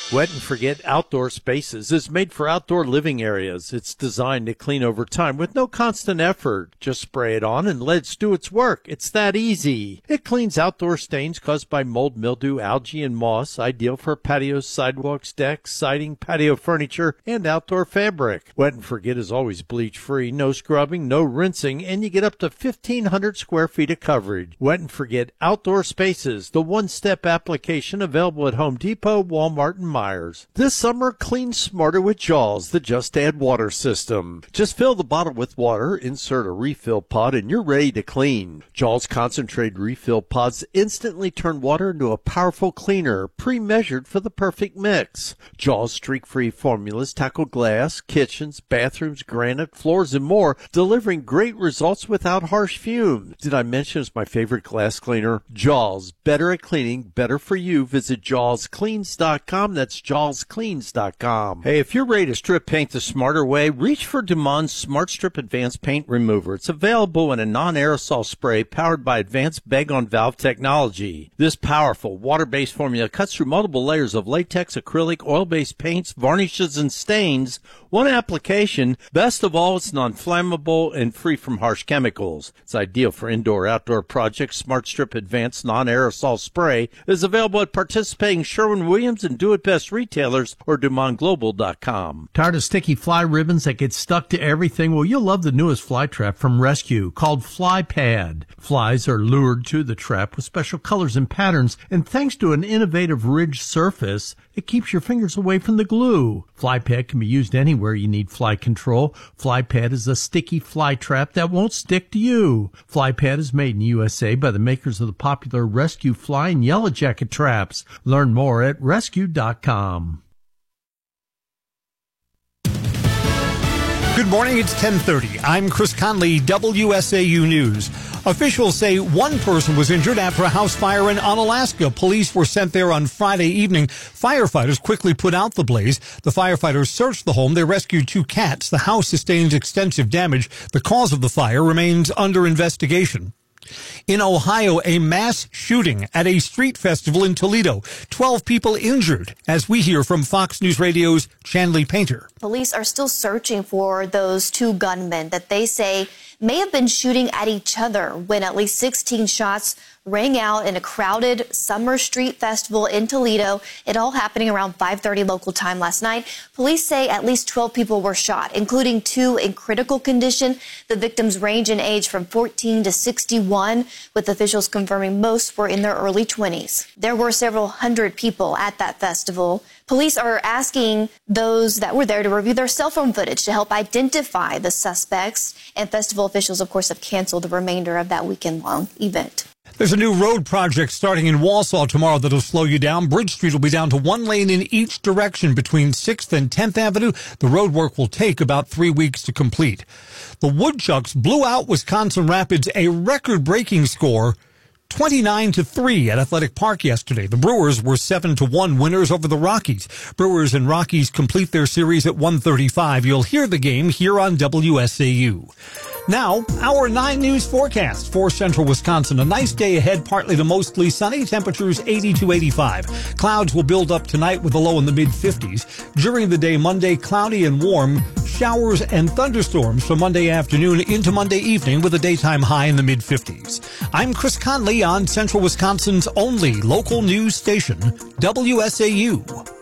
Wet and Forget Outdoor Spaces is made for outdoor living areas. It's designed to clean over time with no constant effort. Just spray it on and let it do its work. It's that easy. It cleans outdoor stains caused by mold, mildew, algae, and moss, ideal for patios, sidewalks, decks, siding, patio furniture, and outdoor fabric. Wet and Forget is always bleach-free, no scrubbing, no rinsing, and you get up to 1,500 square feet of coverage. Wet and Forget Outdoor Spaces, the one-step application available at Home Depot, Walmart, and Myers. This summer, clean smarter with Jaws, the Just Add Water system. Just fill the bottle with water, insert a refill pod, and you're ready to clean. Jaws concentrated refill pods instantly turn water into a powerful cleaner, pre-measured for the perfect mix. Jaws streak-free formulas tackle glass, kitchens, bathrooms, granite, floors, and more, delivering great results without harsh fumes. Did I mention it's my favorite glass cleaner? Jaws, better at cleaning, better for you. Visit JawsCleans.com. That's JawsCleans.com. Hey, if you're ready to strip paint the smarter way, reach for Dumont Smart Strip Advanced Paint Remover. It's available in a non-aerosol spray powered by advanced bag-on-valve technology. This powerful water-based formula cuts through multiple layers of latex, acrylic, oil-based paints, varnishes, and stains. One application. Best of all, it's non-flammable and free from harsh chemicals. It's ideal for indoor-outdoor projects. Smart Strip Advanced Non-Aerosol Spray is available at participating Sherwin-Williams and Do It Best retailers or DumontGlobal.com. Tired of sticky fly ribbons that get stuck to everything? Well, you'll love the newest fly trap from Rescue called Fly Pad. Flies are lured to the trap with special colors and patterns, and thanks to an innovative ridged surface, it keeps your fingers away from the glue. Fly Pad can be used anywhere you need fly control. Fly Pad is a sticky fly trap that won't stick to you. Fly Pad is made in USA by the makers of the popular Rescue Fly and Yellow Jacket traps. Learn more at rescue.com. Good morning, it's 10:30. I'm Chris Conley, WSAU News. Officials say one person was injured after a house fire in Unalaska. Police were sent there on Friday evening. Firefighters quickly put out the blaze. The firefighters searched the home. They rescued 2 cats. The house sustained extensive damage. The cause of the fire remains under investigation. In Ohio, a mass shooting at a street festival in Toledo. 12 people injured, as we hear from Fox News Radio's Shanley Painter. Police are still searching for those 2 gunmen that they say may have been shooting at each other when at least 16 shots rang out in a crowded summer street festival in Toledo. It all happening around 5:30 local time last night. Police say at least 12 people were shot, including 2 in critical condition. The victims range in age from 14 to 61, with officials confirming most were in their early 20s. There were several hundred people at that festival. Police are asking those that were there to review their cell phone footage to help identify the suspects. And festival officials, of course, have canceled the remainder of that weekend-long event. There's a new road project starting in Walsall tomorrow that'll slow you down. Bridge Street will be down to 1 lane in each direction between 6th and 10th Avenue. The road work will take about 3 weeks to complete. The Woodchucks blew out Wisconsin Rapids, a record-breaking score, 29-3 at Athletic Park yesterday. The Brewers were 7-1 winners over the Rockies. Brewers and Rockies complete their series at 1:35. You'll hear the game here on WSAU. Now, our 9 News forecast for central Wisconsin. A nice day ahead, partly to mostly sunny. Temperatures 80 to 85. Clouds will build up tonight with a low in the mid-50s. During the day, Monday, cloudy and warm. Showers and thunderstorms from Monday afternoon into Monday evening with a daytime high in the mid-50s. I'm Chris Conley on Central Wisconsin's only local news station, WSAU.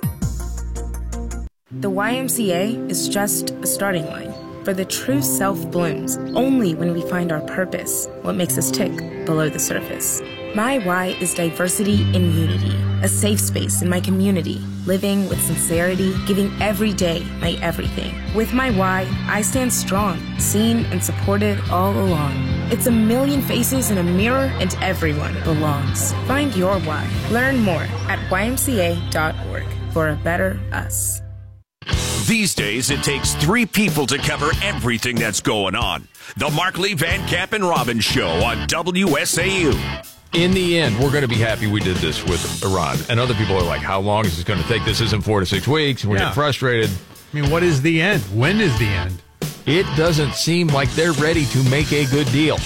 The YMCA is just a starting line. For the true self blooms only when we find our purpose, what makes us tick below the surface. My why is diversity in unity, a safe space in my community, living with sincerity, giving every day my everything. With my why, I stand strong, seen and supported all along. It's a million faces in a mirror and everyone belongs. Find your why. Learn more at ymca.org for a better us. These days, it takes 3 people to cover everything that's going on. The Mark Lee, Van Camp, and Robbins Show on WSAU. In the end, we're going to be happy we did this with Iran. And other people are like, how long is this going to take? This isn't 4 to 6 weeks. And we're getting frustrated. I mean, what is the end? When is the end? It doesn't seem like they're ready to make a good deal.